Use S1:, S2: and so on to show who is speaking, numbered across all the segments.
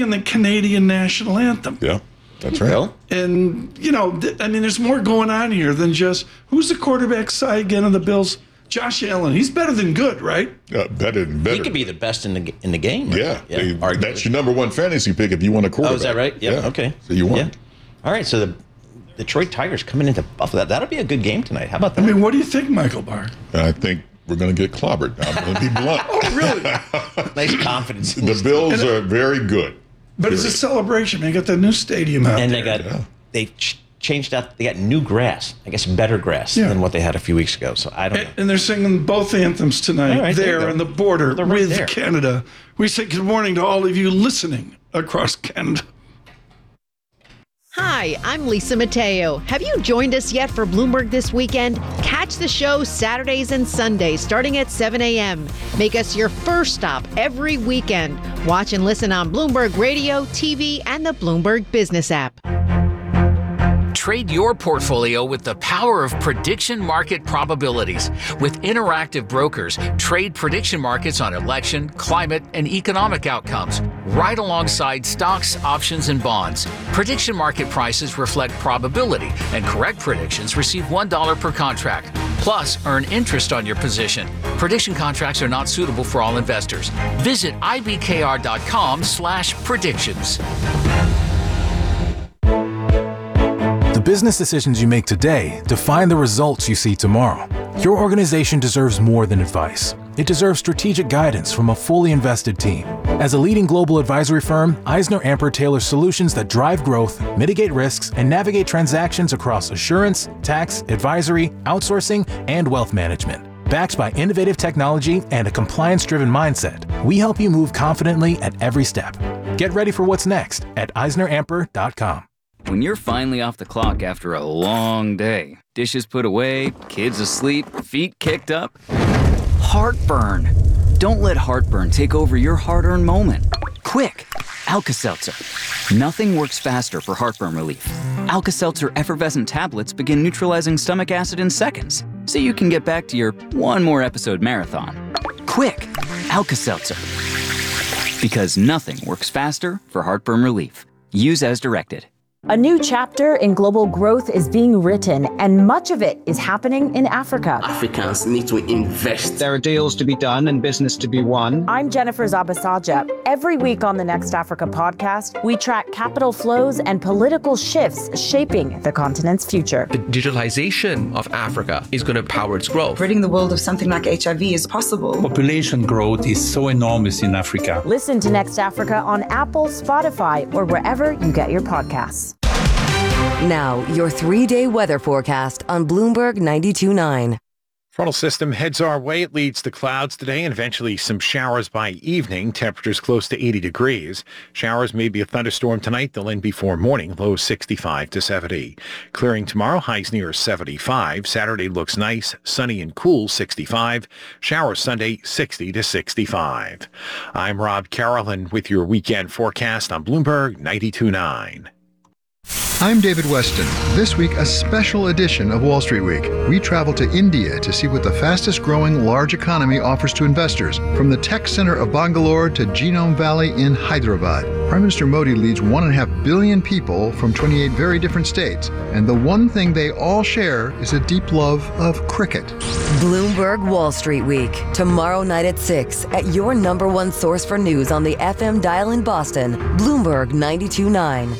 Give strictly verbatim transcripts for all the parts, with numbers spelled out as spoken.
S1: singing the Canadian national anthem.
S2: Yeah, that's right.
S3: Well,
S1: And, you know, th- I mean, there's more going on here than just, who's the quarterback side again of the Bills? Josh Allen. He's better than good, right?
S2: Uh, better than better.
S3: he could be the best in the in the game. Right?
S2: Yeah, they-
S3: arguably.
S2: that's your number one fantasy pick if you want a quarterback.
S3: Oh, is that right? Yep.
S2: Yeah.
S3: Okay.
S2: So you won.
S3: Yeah. All right. So the Detroit Tigers coming into Buffalo. That'll be a good game tonight. How about that?
S1: I mean, what do you think, Michael Barr?
S2: I think we're going to get clobbered. I'm going to be blunt.
S1: Oh, really?
S3: Nice confidence.
S2: The Bills are very good.
S1: But it's a celebration. They got the new stadium out
S3: and
S1: there.
S3: they got they ch- changed out. They got new grass. I guess better grass
S1: Yeah.
S3: than what they had a few weeks ago. So I don't know.
S1: And, and they're singing both anthems tonight
S3: All right, there you
S1: there
S3: go.
S1: on the border
S3: They're right
S1: with
S3: there.
S1: Canada. We say good morning to all of you listening across Canada.
S4: Hi, I'm Lisa Mateo. Have you joined us yet for Bloomberg This Weekend? Catch the show Saturdays and Sundays starting at seven a.m. Make us your first stop every weekend. Watch and listen on Bloomberg Radio, T V, and the Bloomberg Business app.
S5: Trade your portfolio with the power of prediction market probabilities. With Interactive Brokers, trade prediction markets on election, climate, and economic outcomes, right alongside stocks, options, and bonds. Prediction market prices reflect probability, and correct predictions receive one dollar per contract. Plus, earn interest on your position. Prediction contracts are not suitable for all investors. Visit ibkr.com slash predictions.
S6: The business decisions you make today define the results you see tomorrow. Your organization deserves more than advice. It deserves strategic guidance from a fully invested team. As a leading global advisory firm, EisnerAmper tailors solutions that drive growth, mitigate risks, and navigate transactions across assurance, tax, advisory, outsourcing, and wealth management. Backed by innovative technology and a compliance-driven mindset, we help you move confidently at every step. Get ready for what's next at eisner amper dot com.
S7: When you're finally off the clock after a long day, dishes put away, kids asleep, feet kicked up, heartburn. Don't let heartburn take over your hard-earned moment. Quick, Alka-Seltzer. Nothing works faster for heartburn relief. Alka-Seltzer effervescent tablets begin neutralizing stomach acid in seconds, so you can get back to your one more episode marathon. Quick, Alka-Seltzer. Because nothing works faster for heartburn relief. Use as directed.
S8: A new chapter in global growth is being written, and much of it is happening in Africa.
S9: Africans need to invest.
S10: There are deals to be done and business to be won.
S8: I'm Jennifer Zabasaja. Every week on the Next Africa podcast, we track capital flows and political shifts shaping the continent's future.
S11: The digitalization of Africa is going to power its growth.
S12: Ridding the world of something like H I V is possible.
S13: Population growth is so enormous in Africa.
S8: Listen to Next Africa on Apple, Spotify, or wherever you get your podcasts.
S14: Now, your three-day weather forecast on Bloomberg ninety-two point nine.
S15: Frontal system heads our way. It leads to clouds today and eventually some showers by evening. Temperatures close to eighty degrees. Showers, maybe a thunderstorm tonight. They'll end before morning. Lows sixty-five to seventy. Clearing tomorrow. Highs near seventy-five. Saturday looks nice, sunny and cool, sixty-five. Showers Sunday, sixty to sixty-five. I'm Rob Carolyn with your weekend forecast on Bloomberg ninety-two point nine.
S16: I'm David Weston. This week, a special edition of Wall Street Week. We travel to India to see what the fastest-growing large economy offers to investors, from the tech center of Bangalore to Genome Valley in Hyderabad. Prime Minister Modi leads one and a half billion people from twenty-eight very different states, and the one thing they all share is a deep love of cricket.
S14: Bloomberg Wall Street Week, tomorrow night at six, at your number one source for news on the F M dial in Boston, Bloomberg ninety-two point nine.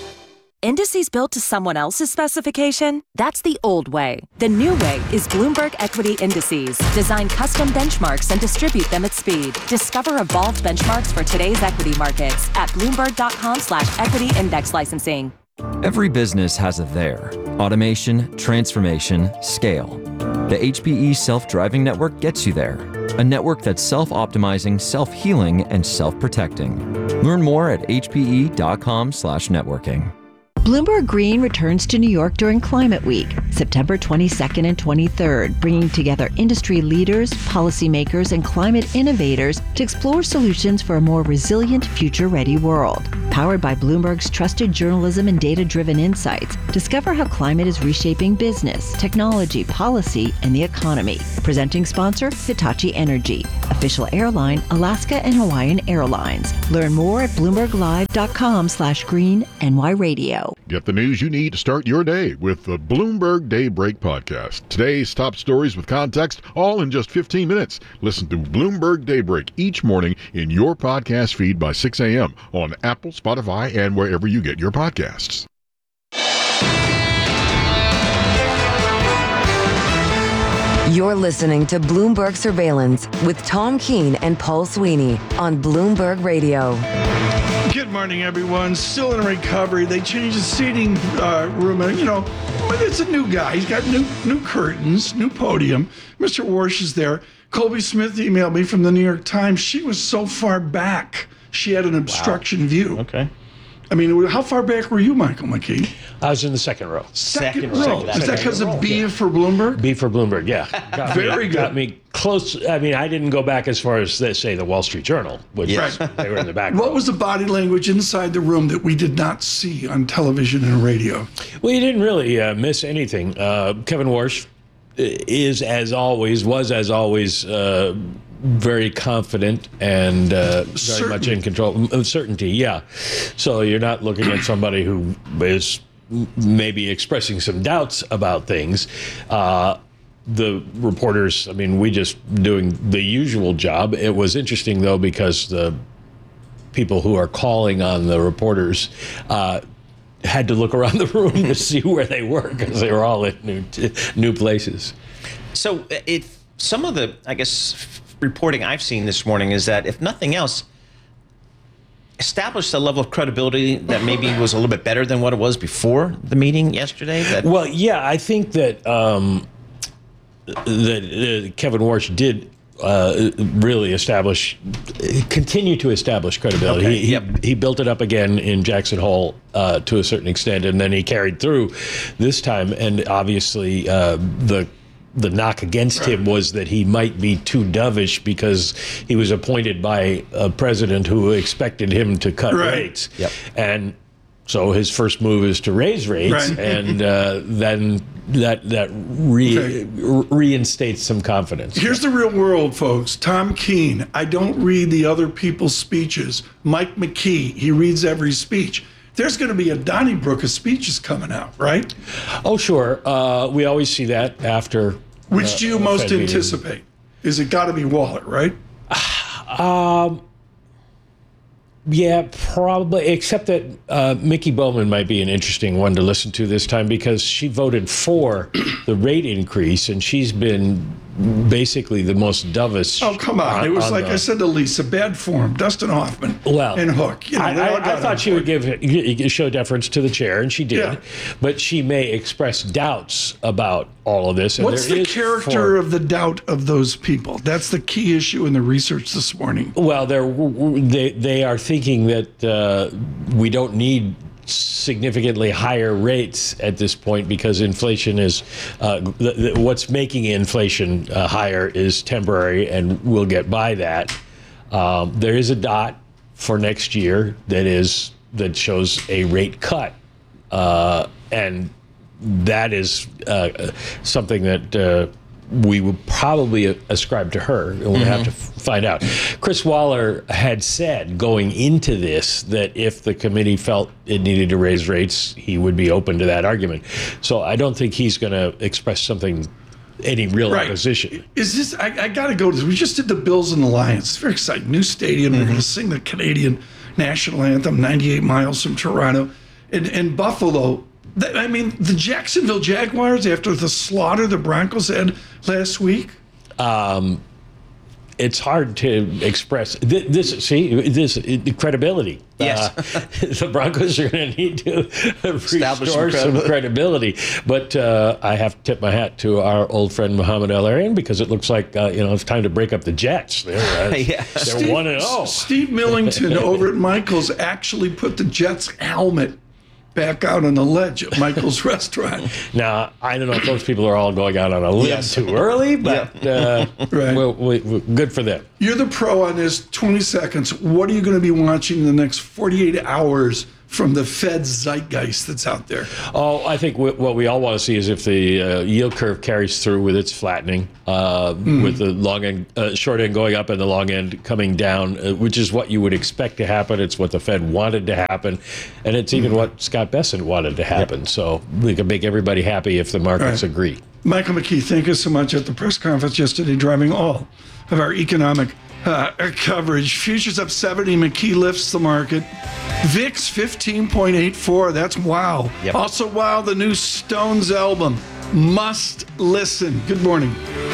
S17: Indices built to someone else's specification? That's the old way. The new way is Bloomberg Equity Indices. Design custom benchmarks and distribute them at speed. Discover evolved benchmarks for today's equity markets at bloomberg.com slash equity index licensing.
S18: Every business has a there. Automation, transformation, scale. The H P E Self-Driving Network gets you there. A network that's self-optimizing, self-healing, and self-protecting. Learn more at hpe.com slash networking.
S19: Bloomberg Green returns to New York during Climate Week, September twenty-second and twenty-third, bringing together industry leaders, policymakers, and climate innovators to explore solutions for a more resilient, future-ready world. Powered by Bloomberg's trusted journalism and data-driven insights, discover how climate is reshaping business, technology, policy, and the economy. Presenting sponsor, Hitachi Energy. Official airline, Alaska and Hawaiian Airlines. Learn more at bloomberglive.com slash green NY radio.
S2: Get the news you need to start your day with the Bloomberg Daybreak podcast. Today's top stories with context, all in just fifteen minutes. Listen to Bloomberg Daybreak each morning in your podcast feed by six a.m. on Apple, Spotify, and wherever you get your podcasts.
S14: You're listening to Bloomberg Surveillance with Tom Keene and Paul Sweeney on Bloomberg Radio.
S1: Good morning, everyone. Still in recovery. They changed the seating uh, room. And, you know, it's a new guy. He's got new new curtains, new podium. Mister Warsh is there. Colby Smith emailed me from the New York Times. She was so far back, she had an obstruction wow. view.
S3: Okay.
S1: I mean, how far back were you, Michael McKee?
S20: I was in the second row.
S1: Second,
S3: second
S1: row.
S3: row.
S1: Is that because of B yeah. for Bloomberg?
S20: B for Bloomberg, yeah. Got
S1: Very
S20: me,
S1: good.
S20: Got me close. I mean, I didn't go back as far as, say, the Wall Street Journal, which
S1: yes.
S20: they were in the back
S1: What
S20: row.
S1: was the body language inside the room that we did not see on television and radio?
S20: Well, you didn't really uh, miss anything. Uh, Kevin Warsh is, as always, was as always, uh, very confident and uh, very
S1: Certain.
S20: much in control. Uh, certainty, yeah. So you're not looking at somebody who is maybe expressing some doubts about things. Uh, the reporters, I mean, we just doing the usual job. It was interesting, though, because the people who are calling on the reporters uh, had to look around the room to see where they were because they were all in new, new places.
S3: So if some of the, I guess, reporting I've seen this morning is that, if nothing else, established a level of credibility that maybe was a little bit better than what it was before the meeting yesterday. That
S20: well, yeah, I think that um, that uh, Kevin Warsh did uh, really establish, continue to establish credibility.
S3: Okay,
S20: he,
S3: yep.
S20: he he built it up again in Jackson Hole uh, to a certain extent, and then he carried through this time. And obviously, uh, the the knock against him was that he might be too dovish because he was appointed by a president who expected him to cut
S1: right.
S20: rates.
S3: Yep.
S20: And so his first move is to raise rates,
S1: right.
S20: and uh, then that that re-
S1: okay.
S20: reinstates some confidence.
S1: Here's the real world, folks. Tom Keene. I don't read the other people's speeches. Mike McKee, he reads every speech. There's going to be a Donnybrook of speeches coming out, right?
S20: Oh, sure. Uh, we always see that after.
S1: Which
S20: uh,
S1: do you most
S20: Fed
S1: anticipate? Meeting. Is it got to be Wallet, right?
S20: Um. Yeah, probably, except that uh, Mickey Bowman might be an interesting one to listen to this time because she voted for the rate increase, and she's been basically the most dovish.
S1: Oh, come on. on it was on like
S20: the,
S1: I said to Lisa, bad form, Dustin Hoffman
S20: well,
S1: and Hook. You know,
S20: I, I, I thought she would give show deference to the chair, and she did. Yeah. But she may express doubts about all of this. And
S1: What's
S20: there
S1: the
S20: is
S1: character
S20: for,
S1: of the doubt of those people? That's the key issue in the research this morning.
S20: Well, they're, they, they are thinking that uh, we don't need significantly higher rates at this point because inflation is uh, th- th- what's making inflation uh, higher is temporary, and we'll get by that. Um, there is a dot for next year that is that shows a rate cut, uh, and that is uh, something that uh, we would probably ascribe to her, and we'll mm-hmm. have to f- find out. Chris Waller had said going into this that if the committee felt it needed to raise rates, he would be open to that argument. So I don't think he's going to express something, any real
S1: right.
S20: opposition.
S1: Is this, I, I got to go to this. We just did the Bills and the Lions. It's very exciting. New stadium. Mm-hmm. We're going to sing the Canadian national anthem, ninety-eight miles from Toronto. In, in Buffalo, I mean, the Jacksonville Jaguars, after the slaughter the Broncos had last week?
S20: Um, it's hard to express this. See, this credibility.
S3: Yes,
S20: uh, the Broncos are going to need to restore some credibility. some credibility. But uh, I have to tip my hat to our old friend Muhammad El-Arian because it looks like uh, you know it's time to break up the Jets. They're, uh,
S3: yeah.
S20: they're
S1: Steve,
S20: one and zero.
S1: Steve Millington over at Michaels actually put the Jets helmet back out on the ledge at Michael's restaurant.
S20: Now, I don't know if those people are all going out on a limb
S3: Yes.
S20: too early, but uh,
S1: Right.
S20: well, we, we, good for them.
S1: You're the pro on this. twenty seconds. What are you going to be watching the next forty-eight hours from the Fed's zeitgeist that's out there?
S20: Oh, I think w- what we all want to see is if the uh, yield curve carries through with its flattening, uh,
S1: Mm.
S20: with the long end, uh, short end going up and the long end coming down, uh, which is what you would expect to happen. It's what the Fed wanted to happen, and it's even
S1: Mm.
S20: what Scott Bessent wanted to happen. So we can make everybody happy if the markets
S1: Right.
S20: agree.
S1: Michael McKee, thank you so much at the press conference yesterday, driving all of our economic uh, coverage. Futures up seventy. McKee lifts the market. V I X fifteen point eight four. That's wow.
S3: Yep.
S1: Also, wow, the new Stones album. Must listen. Good morning.